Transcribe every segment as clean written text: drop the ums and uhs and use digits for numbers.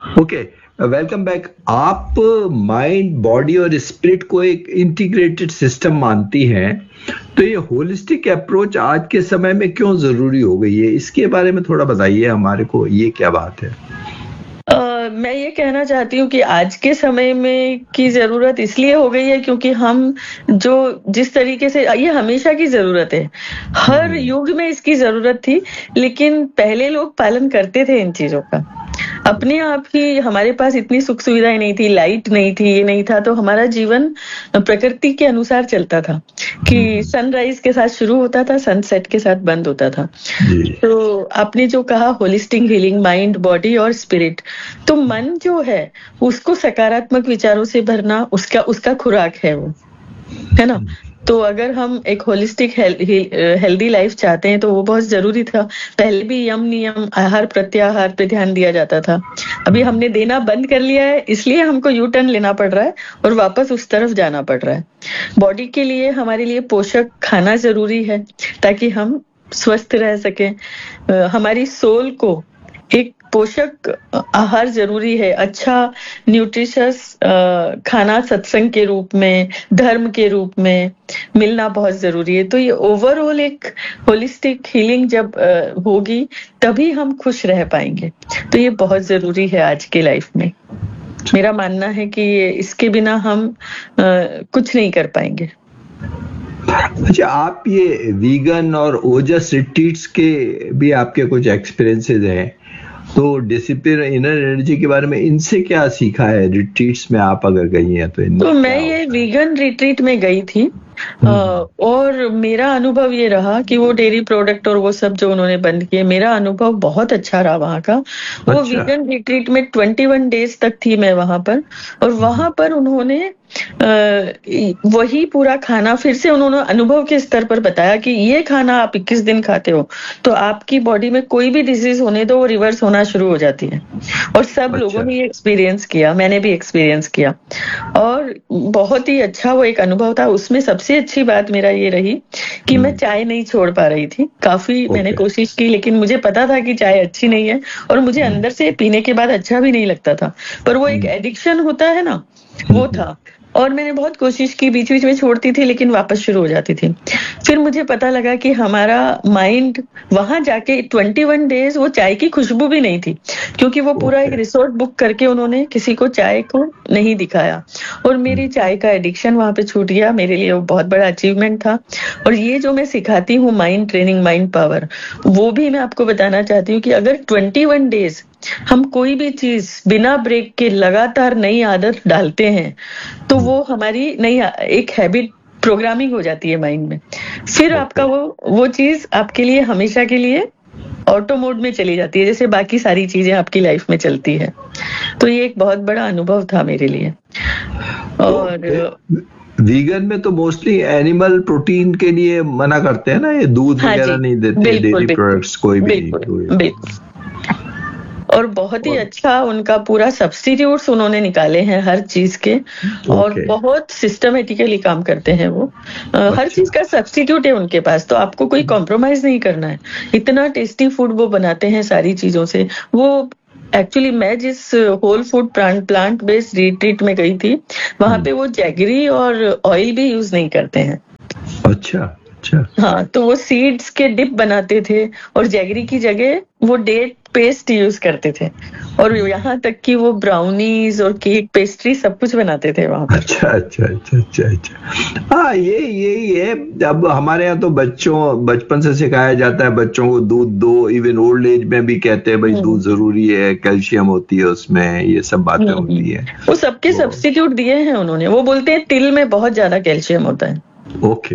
Okay, welcome back. आप mind, body और spirit को एक इंटीग्रेटेड सिस्टम मानती हैं, तो ये होलिस्टिक अप्रोच आज के समय में क्यों जरूरी हो गई है? इसके बारे में थोड़ा बताइए हमारे को, ये क्या बात है? मैं ये कहना चाहती हूँ कि आज के समय में की ज़रूरत इसलिए हो गई है क्योंकि हम जो जिस तरीके से ये हमेशा की ज़रूरत है। हर युग में इसकी ज़रूरत थी, लेकिन पहले लोग पालन करते थे इन चीज़ों का। अपने आप ही हमारे पास इतनी सुख सुविधाएं नहीं थी, लाइट नहीं थी, ये नहीं था, तो हमारा जीवन प्रकृति के अनुसार चलता था कि सनराइज के साथ शुरू होता था, सनसेट के साथ बंद होता था। तो आपने जो कहा होलिस्टिक हीलिंग, माइंड, बॉडी और स्पिरिट, तो मन जो है उसको सकारात्मक विचारों से भरना उसका खुराक है वो, है ना? तो अगर हम एक होलिस्टिक हेल्दी लाइफ चाहते हैं तो वो बहुत जरूरी था। पहले भी यम नियम, आहार प्रत्याहार पे ध्यान दिया जाता था। अभी हमने देना बंद कर लिया है, इसलिए हमको यू टर्न लेना पड़ रहा है और वापस उस तरफ जाना पड़ रहा है। बॉडी के लिए हमारे लिए पोषक खाना जरूरी है ताकि हम स्वस्थ रह सकें। हमारी सोल को एक पोषक आहार जरूरी है, अच्छा न्यूट्रिशस खाना सत्संग के रूप में, धर्म के रूप में मिलना बहुत जरूरी है। तो ये ओवरऑल एक होलिस्टिक हीलिंग जब होगी तभी हम खुश रह पाएंगे। तो ये बहुत जरूरी है आज के लाइफ में। मेरा मानना है कि इसके बिना हम कुछ नहीं कर पाएंगे। अच्छा, आप ये वीगन और ओजस रिट्रीट्स के भी आपके कुछ एक्सपीरियंसेस हैं, तो डिसिप्लिन, इनर एनर्जी के बारे में इनसे क्या सीखा है? रिट्रीट्स में आप अगर गई हैं तो मैं ये वीगन रिट्रीट में गई थी और मेरा अनुभव ये रहा कि वो डेयरी प्रोडक्ट और वो सब जो उन्होंने बंद किए, मेरा अनुभव बहुत अच्छा रहा वहाँ का। वो वीगन रिट्रीट में 21 डेज तक थी मैं वहां पर, और वहां पर उन्होंने वही पूरा खाना फिर से उन्होंने अनुभव के स्तर पर बताया कि ये खाना आप 21 दिन खाते हो तो आपकी बॉडी में कोई भी डिजीज होने दो वो रिवर्स होना शुरू हो जाती है। और सब लोगों ने ये एक्सपीरियंस किया, मैंने भी एक्सपीरियंस किया, और बहुत ही अच्छा वो एक अनुभव था। उसमें सबसे अच्छी बात मेरा ये रही कि मैं चाय नहीं छोड़ पा रही थी। काफी मैंने कोशिश की, लेकिन मुझे पता था कि चाय अच्छी नहीं है और मुझे अंदर से पीने के बाद अच्छा भी नहीं लगता था, पर वो एक एडिक्शन होता है ना, वो था। और मैंने बहुत कोशिश की, बीच बीच में छोड़ती थी लेकिन वापस शुरू हो जाती थी। फिर मुझे पता लगा कि हमारा माइंड वहां जाके 21 डेज वो चाय की खुशबू भी नहीं थी, क्योंकि वो पूरा एक रिसोर्ट बुक करके उन्होंने किसी को चाय को नहीं दिखाया, और मेरी चाय का एडिक्शन वहां पे छूट गया। मेरे लिए वो बहुत बड़ा अचीवमेंट था। और ये जो मैं सिखाती हूँ माइंड ट्रेनिंग, माइंड पावर, वो भी मैं आपको बताना चाहती हूँ कि अगर 21 डेज हम कोई भी चीज बिना ब्रेक के लगातार नई आदत डालते हैं तो वो हमारी नई एक हैबिट, प्रोग्रामिंग हो जाती है माइंड में। फिर आपका वो चीज आपके लिए हमेशा के लिए ऑटो मोड में चली जाती है, जैसे बाकी सारी चीजें आपकी लाइफ में चलती है। तो ये एक बहुत बड़ा अनुभव था मेरे लिए। और वीगन में तो मोस्टली एनिमल प्रोटीन के लिए मना करते हैं ना, ये दूध वगैरह नहीं देते, डेयरी प्रोडक्ट्स कोई भी नहीं। और बहुत ही अच्छा उनका पूरा सब्स्टिट्यूट्स उन्होंने निकाले हैं हर चीज के, और बहुत सिस्टमेटिकली काम करते हैं वो। हर चीज का सब्स्टिट्यूट है उनके पास, तो आपको कोई कॉम्प्रोमाइज नहीं करना है। इतना टेस्टी फूड वो बनाते हैं सारी चीजों से। वो एक्चुअली मैं जिस whole food plant based retreat में गई थी, वहां पे वो जैगरी और ऑयल भी यूज नहीं करते हैं। अच्छा। हाँ, तो वो सीड्स के डिप बनाते थे और जैगरी की जगह वो डेट पेस्ट यूज करते थे, और यहाँ तक कि वो ब्राउनीज और केक पेस्ट्री सब कुछ बनाते थे वहां पर। अच्छा। हाँ, यही है। अब हमारे यहाँ तो बचपन से सिखाया जाता है बच्चों को दूध दो, इवन ओल्ड एज में भी कहते हैं भाई दूध जरूरी है, कैल्शियम होती है उसमें, ये सब बातें होती है। वो सबके सब्स्टिट्यूट दिए हैं उन्होंने। वो बोलते हैं तिल में बहुत ज्यादा कैल्शियम होता है। ओके।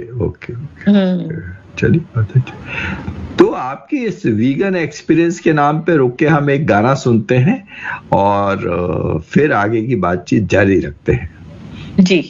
चलिए, बात है। तो आपकी इस वीगन एक्सपीरियंस के नाम पे रुक के हम एक गाना सुनते हैं और फिर आगे की बातचीत जारी रखते हैं। जी।